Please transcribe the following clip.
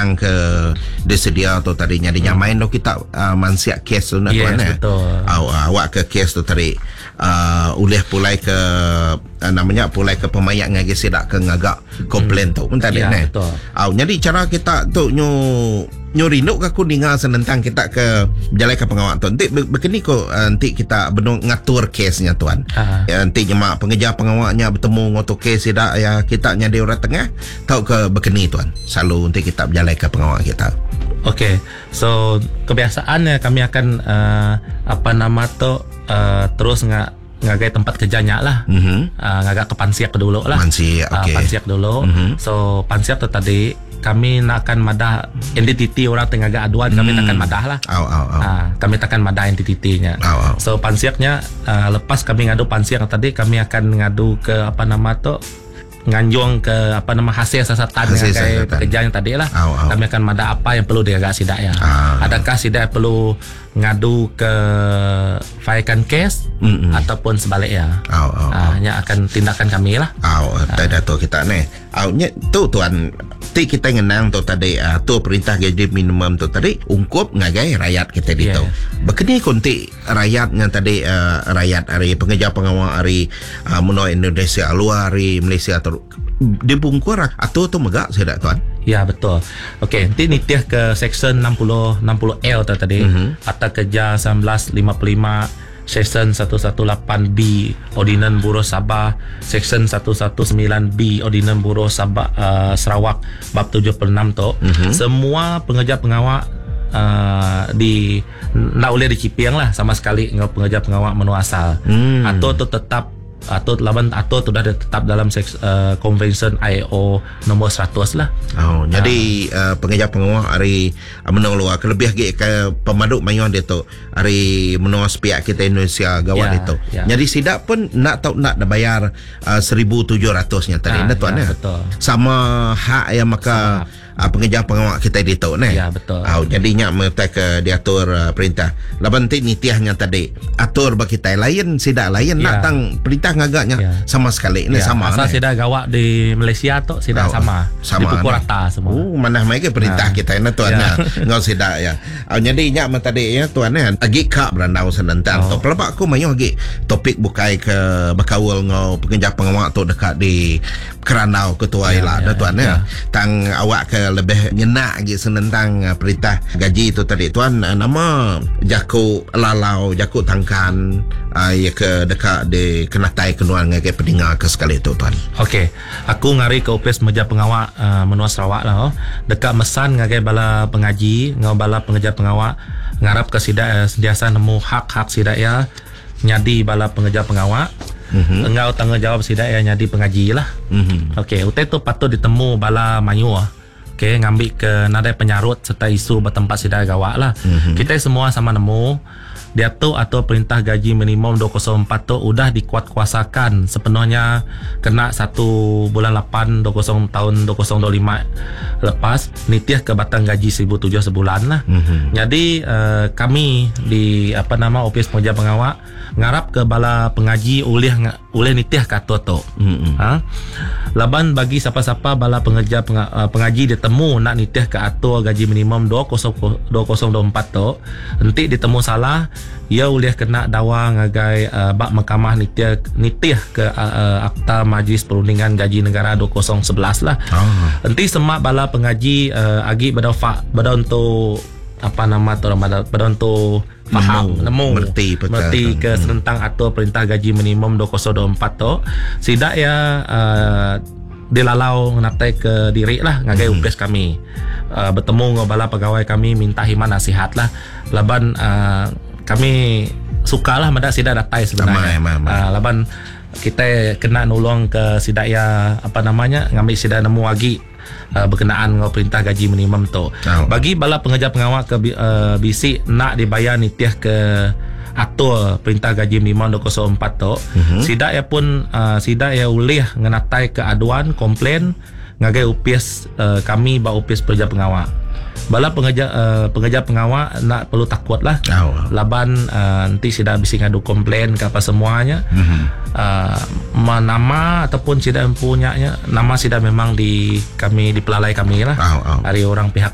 datang ke disedia tu tadi nyadinya main tu kita mansiak kes tu nak tuan betul. Awak ke kes tu tadi ulih pulai ke namanya pulai ke pemayak ngagi sidak ke ngagak komplain tu pun tadi betul. Jadi cara kita tu nyurinuk ke kuninga senentang kita ke berjalan ke pengawal tu nanti begini ko nanti kita benar ngatur kesnya tuan nanti nyemak pengejar pengawalnya bertemu ngoto kes tidak ya kita nyadi orang tengah tahu ke begini tuan selalu nanti kita berjalan ke pengawal kita. Okay, so kebiasaannya kami akan terus ngagai tempat kerjanya lah, ngagak ke Pansiak dulu lah. Pansiak dulu. So Pansiak tu tadi kami nak akan madah entiti orang tengah agak aduan, kami takkan madah lah. Kami takkan madah entitinya. So Pansiaknya lepas kami ngadu Pansiak tadi, kami akan ngadu ke nganjung ke hasil sasatan dengan pekerjaan tadi lah. Kami akan madah apa yang perlu diagak sidak ya. Adakah sidak perlu ngadu ke failkan kes ataupun sebaliknya. Nya akan tindakan kami lah. Tada tu kita ni. Tu tuan ti kita ngenang tu tadi tu perintah gaji minimum tu tadi ungkup ngagai rakyat kita di tu. Bekeni kunti rakyatnya tadi rakyat hari pengejar pengawal hari menua Indonesia luar hari Malaysia atau di bungkur atau tu megak saya tuan. Ya betul. Okey, nanti nitiah ke section 60L tadi Akta Kerja 1955 Section 118B Ordinan Buruh Sabah, Section 119B Ordinan Buruh Sabah Sarawak bab 76 tu. Semua pengejar pengawal di nak boleh dicipiang lah sama sekali dengan pengejar pengawal menua asal. Atau tu tetap atau sudah tetap dalam Convention ILO nombor 100 lah. Jadi pengejar pengawal hari menang luar kelebih ke pemaduk mayuan dia tu hari menua pihak kita Indonesia gawat itu. Jadi sidak pun nak bayar 1,700 nya tadi tuan betul. Sama hak yang maka pengejar pengawal kita di tu ni. Ya betul. Jadinya mereka ke diatur perintah. Laban ti nitiahnya tadi atur bagi kita lain sidak lain nak tang perintah ngagaknya sama sekali ni sama. Asal sidak gawak di Malaysia tu sidak sama. Di pukul rata semua. Mana mai ke perintah kita ni tuan ngau sidak ya. Jadi nya tadi ya tuan agi kak berandau senentang tu. Pelabak aku mayu agi topik bukai ke bakawal ngau pengejar pengawal tu dekat di Keranau Ketua Ila tuan tang awak ke lebih nyenak lagi senentang perintah gaji itu tadi tuan nama Jaku Lalau Jaku Tangkan ya ke dekat di Kenatai Kenuan ke pendengar ke sekali itu tuan. Okey, aku ngari ke Opis Meja Pengawal menua Sarawak lah dekat mesan ngagai bala pengaji ngau bala pengejar pengawal ngarap ke sidak sentiasa nemu hak-hak sidak ya nyadi bala pengejar pengawal. Engau tanggungjawab sidak ya nyadi pengaji lah. Okey, utai tu patut ditemu bala mayu Okey, ngambil ke nadai penyarut serta isu bertempat sidai gawak lah. Kita semua sama nemu dia tu atau perintah gaji minimum 204 tu udah dikuatkuasakan sepenuhnya kena 1 bulan 8 20 tahun 2025 lepas nitiah ke batang gaji 1,700 sebulan lah. Jadi kami di Opis Pengejar Pengawal ngarap ke bala pengaji oleh nitiah kata tu. Laban bagi siapa-siapa bala pengaji ditemu nak nitiah ke atur gaji minimum 2024 tu nanti ditemu salah ia boleh kena dawa ngagai bak mahkamah nitiah ke Akta Majlis Perundingan Gaji Negara 2011 lah. Nanti semak bala pengaji agi pada untuk pada untuk faham mengerti ke senentang atau perintah gaji minimum 2024 tu sidak ya dilalau ngatai ke diri lah ngagai upes kami bertemu dengan bala pegawai kami minta himan nasihat lah laban kami sukalah madak sidak datai sebenarnya. Laban kita kena nolong ke sidak ya ngambil sidak nemu lagi berkenaan dengan perintah gaji minimum tu. Bagi bala pengejar pengawal ke bisi nak dibayar nitiah ke atur perintah gaji minimum 204 tu. Sidak ya pun sidak ya ulih ngenatai ke aduan komplain ngagai upis kami ba upis pengejar pengawal. Bala pengejar pengawal nak perlu takut lah. Laban nanti sudah bisa ngadu komplain ke apa semuanya. Nama ataupun sudah mempunyai nama sudah memang di pelalai kami lah. Dari orang pihak